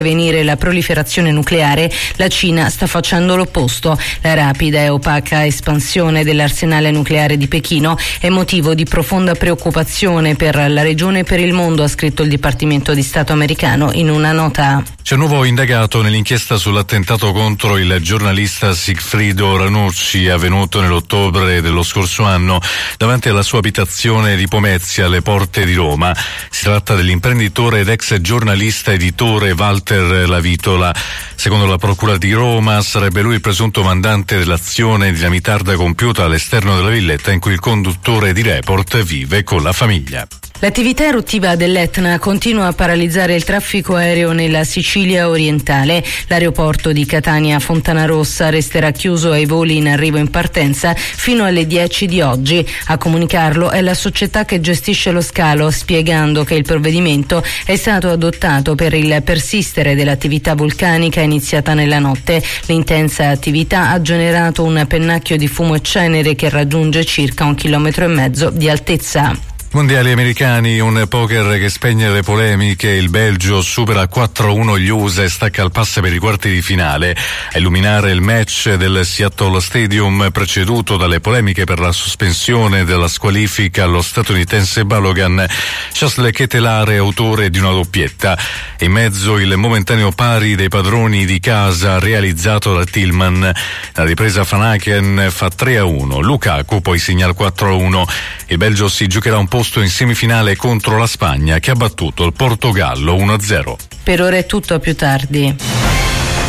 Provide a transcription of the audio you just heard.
prevenire la proliferazione nucleare, la Cina sta facendo l'opposto. La rapida e opaca espansione dell'arsenale nucleare di Pechino è motivo di profonda preoccupazione per la regione e per il mondo, ha scritto il Dipartimento di Stato americano in una nota. C'è un nuovo indagato nell'inchiesta sull'attentato contro il giornalista Sigfrido Ranucci, avvenuto nell'ottobre dello scorso anno davanti alla sua abitazione di Pomezia alle porte di Roma. Si tratta dell'imprenditore ed ex giornalista editore Walter Lavitola. Secondo la Procura di Roma sarebbe lui il presunto mandante dell'azione dinamitarda compiuta all'esterno della villetta in cui il conduttore di Report vive con la famiglia. L'attività eruttiva dell'Etna continua a paralizzare il traffico aereo nella Sicilia orientale. L'aeroporto di Catania Fontanarossa resterà chiuso ai voli in arrivo e in partenza fino alle 10 di oggi. A comunicarlo è la società che gestisce lo scalo, spiegando che il provvedimento è stato adottato per il persistere dell'attività vulcanica iniziata nella notte. L'intensa attività ha generato un pennacchio di fumo e cenere che raggiunge circa 1,5 chilometri di altezza. Mondiali americani, un poker che spegne le polemiche. Il Belgio supera 4-1 gli USA e stacca al pass per i quarti di finale. A illuminare il match del Seattle Stadium, preceduto dalle polemiche per la sospensione della squalifica allo statunitense Balogan, Shasle Ketelare, autore di una doppietta. In mezzo il momentaneo pari dei padroni di casa realizzato da Tillman. La ripresa Van fa 3-1. Lukaku poi segna il 4-1. Il Belgio si giocherà un posto in semifinale contro la Spagna, che ha battuto il Portogallo 1-0. Per ora è tutto, a più tardi.